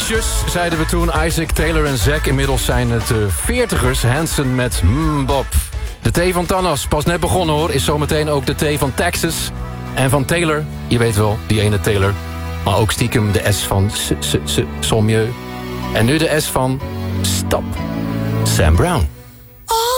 Tjus, zeiden we toen. Isaac, Taylor en Zack. Inmiddels zijn het 40ers. Hanson met Bob. De thee van Tannas, pas net begonnen hoor, is zometeen ook de thee van Texas. En van Taylor, je weet wel, die ene Taylor. Maar ook stiekem de S van Sommieu. En nu de S van Stop. Sam Brown.